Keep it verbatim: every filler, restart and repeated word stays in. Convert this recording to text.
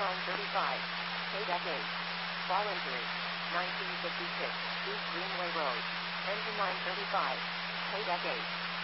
nine thirty-five. K-Deck eight. Fall injury. nineteen fifty-six. East Greenway Road. Engine nine thirty-five. K-Deck eight.